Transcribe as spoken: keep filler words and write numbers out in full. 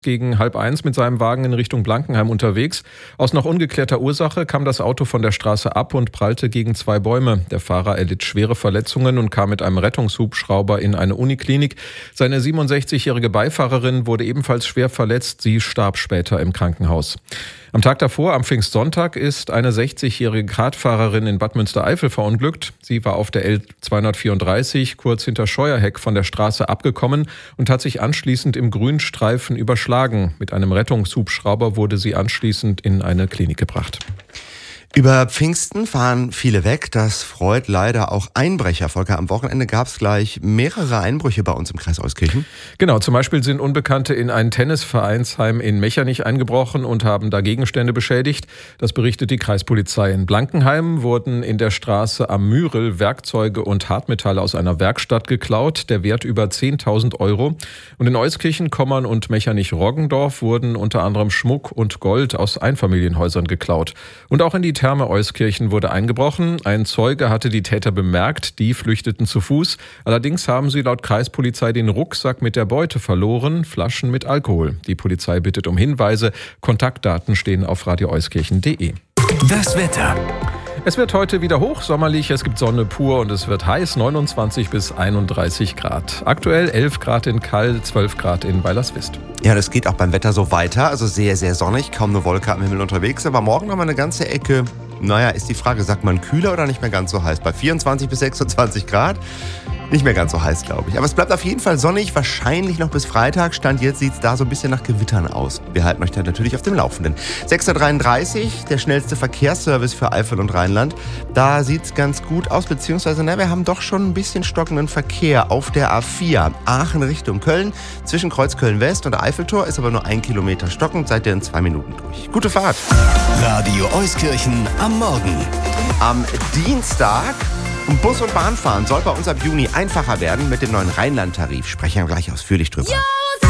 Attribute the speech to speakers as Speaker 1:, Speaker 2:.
Speaker 1: gegen halb eins mit seinem Wagen in Richtung Blankenheim unterwegs. Aus noch ungeklärter Ursache kam das Auto von der Straße ab und prallte gegen zwei Bäume. Der Fahrer erlitt schwere Verletzungen und kam mit einem Rettungshubschrauber in eine Uniklinik. Seine siebenundsechzigjährige Beifahrerin wurde ebenfalls schwer verletzt. Sie starb später im Krankenhaus. Am Tag davor, am Pfingstsonntag, ist eine sechzigjährige Radfahrerin in Bad Münstereifel verunglückt. Sie war auf der L zweihundertvierunddreißig kurz hinter Scheuerheck von der Straße abgekommen und hat sich anschließend im Grünstreifen überschlagen. Mit einem Rettungshubschrauber wurde sie anschließend in eine Klinik gebracht.
Speaker 2: Über Pfingsten fahren viele weg. Das freut leider auch Einbrecher. Volker, am Wochenende gab es gleich mehrere Einbrüche bei uns im Kreis Euskirchen.
Speaker 1: Genau, zum Beispiel sind Unbekannte in ein Tennisvereinsheim in Mechernich eingebrochen und haben da Gegenstände beschädigt. Das berichtet die Kreispolizei. In Blankenheim wurden in der Straße am Mürel Werkzeuge und Hartmetalle aus einer Werkstatt geklaut. Der Wert über zehntausend Euro. Und in Euskirchen, Kommern und Mechernich-Roggendorf wurden unter anderem Schmuck und Gold aus Einfamilienhäusern geklaut. Und auch in die Therme Euskirchen wurde eingebrochen. Ein Zeuge hatte die Täter bemerkt, die flüchteten zu Fuß. Allerdings haben sie laut Kreispolizei den Rucksack mit der Beute verloren, Flaschen mit Alkohol. Die Polizei bittet um Hinweise. Kontaktdaten stehen auf radio euskirchen punkt de.
Speaker 3: Das Wetter.
Speaker 1: Es wird heute wieder hochsommerlich, es gibt Sonne pur und es wird heiß, neunundzwanzig bis einunddreißig Grad. Aktuell elf Grad in Kall, zwölf Grad in Weilerswist.
Speaker 2: Ja, das geht auch beim Wetter so weiter, also sehr, sehr sonnig, kaum eine Wolke am Himmel unterwegs, aber morgen haben wir eine ganze Ecke, naja, ist die Frage, sagt man kühler oder nicht mehr ganz so heiß? Bei vierundzwanzig bis sechsundzwanzig Grad? Nicht mehr ganz so heiß, glaube ich. Aber es bleibt auf jeden Fall sonnig, wahrscheinlich noch bis Freitag. Stand jetzt sieht es da so ein bisschen nach Gewittern aus. Wir halten euch da natürlich auf dem Laufenden. sechs Uhr dreiunddreißig, der schnellste Verkehrsservice für Eifel und Rheinland. Da sieht es ganz gut aus, beziehungsweise na, wir haben doch schon ein bisschen stockenden Verkehr auf der A vier. Aachen Richtung Köln. Zwischen Kreuz Köln-West und Eiffeltor ist aber nur ein Kilometer stockend. Seid ihr in zwei Minuten durch. Gute Fahrt.
Speaker 3: Radio Euskirchen am Morgen.
Speaker 2: Am Dienstag Bus- und Bahnfahren soll bei uns ab Juni einfacher werden mit dem neuen Rheinland-Tarif. Sprechen wir gleich ausführlich drüber. Ja!